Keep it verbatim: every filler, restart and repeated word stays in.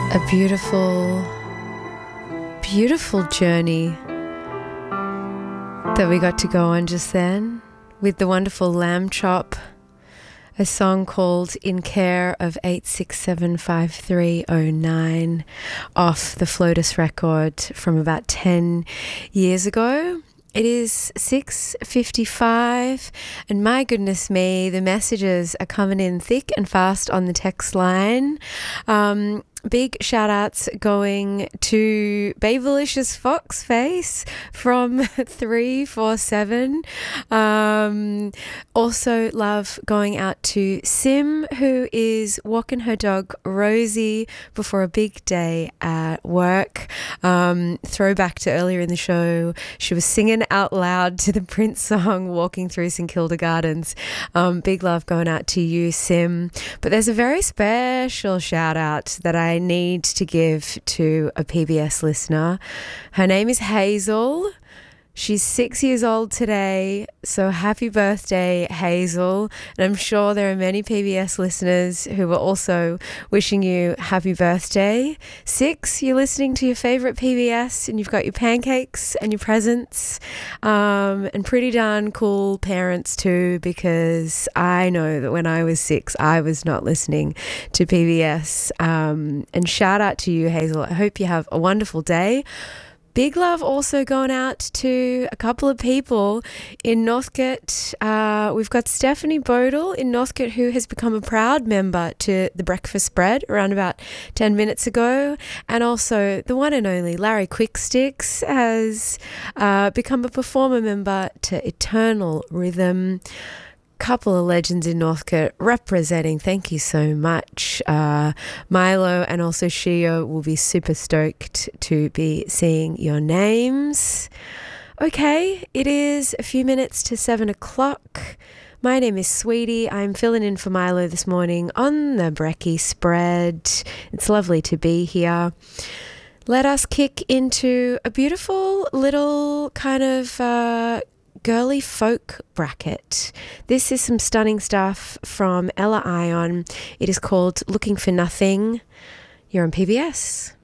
A beautiful, beautiful journey that we got to go on just then with the wonderful Lamb Chop, a song called In Care of eight six seven five three oh nine off the Flotus record from about ten years ago. It is six fifty-five and my goodness me, the messages are coming in thick and fast on the text line. Um, big shout outs going to Babylicious Fox Face from three four seven. Um, also love going out to Sim, who is walking her dog Rosie before a big day at work. Um, throwback to earlier in the show, she was singing out loud to the Prince song Walking Through St Kilda Gardens. Um, big love going out to you, Sim. But there's a very special shout out that I need to give to a P B S listener. Her name is Hazel. She's six years old today, so happy birthday, Hazel. And I'm sure there are many P B S listeners who are also wishing you happy birthday. Six, you're listening to your favourite P B S and you've got your pancakes and your presents, um, and pretty darn cool parents too, because I know that when I was six, I was not listening to P B S. Um, and shout out to you, Hazel. I hope you have a wonderful day. Big love also going out to a couple of people in Northcote. Uh, we've got Stephanie Bodle in Northcote, who has become a proud member to the Breakfast Spread around about ten minutes ago. And also the one and only Larry Quicksticks has uh, become a performer member to Eternal Rhythm. Couple of legends in Northcote representing. Thank you so much. Uh, Milo and also Shio will be super stoked to be seeing your names. Okay, it is a few minutes to seven o'clock. My name is Sweetie. I'm filling in for Milo this morning on the Brekkie Spread. It's lovely to be here. Let us kick into a beautiful little kind of uh, girly folk bracket. This is some stunning stuff from Ella Ion. It is called Looking for Nothing. You're on P B S.